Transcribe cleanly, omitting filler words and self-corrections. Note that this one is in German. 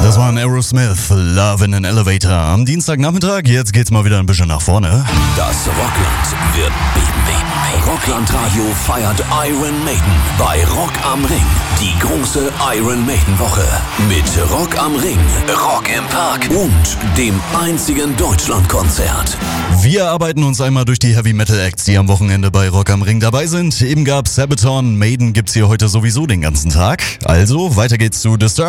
Das war ein Aerosmith, Love in an Elevator. Am Dienstagnachmittag, jetzt geht's mal wieder ein bisschen nach vorne. Das Rockland wird beben. Rockland Radio feiert Iron Maiden bei Rock am Ring. Die große Iron Maiden Woche mit Rock am Ring, Rock im Park und dem einzigen Deutschlandkonzert. Wir arbeiten uns einmal durch die Heavy Metal Acts, die am Wochenende bei Rock am Ring dabei sind. Eben gab's Sabaton, Maiden gibt's hier heute sowieso den ganzen Tag. Also, weiter geht's zu Disturbed.